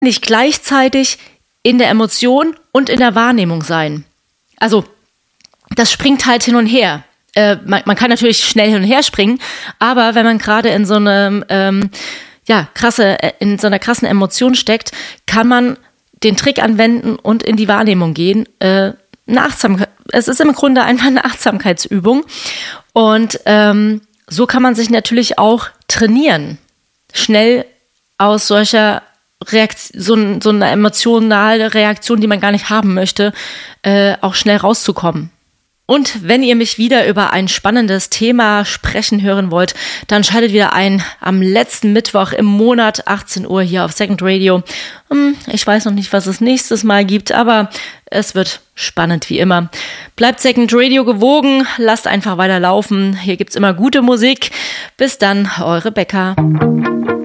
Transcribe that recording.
nicht gleichzeitig in der Emotion und in der Wahrnehmung sein. Also, das springt halt hin und her. Man kann natürlich schnell hin und her springen, aber wenn man gerade in so einem in so einer krassen Emotion steckt, kann man den Trick anwenden und in die Wahrnehmung gehen. Es ist im Grunde einfach eine Achtsamkeitsübung. Und so kann man sich natürlich auch trainieren, schnell aus solcher Reaktion, so eine emotionale Reaktion, die man gar nicht haben möchte, auch schnell rauszukommen. Und wenn ihr mich wieder über ein spannendes Thema sprechen hören wollt, dann schaltet wieder ein am letzten Mittwoch im Monat, 18 Uhr hier auf Second Radio. Ich weiß noch nicht, was es nächstes Mal gibt, aber es wird spannend wie immer. Bleibt Second Radio gewogen, lasst einfach weiter laufen. Hier gibt's immer gute Musik. Bis dann, eure Becca.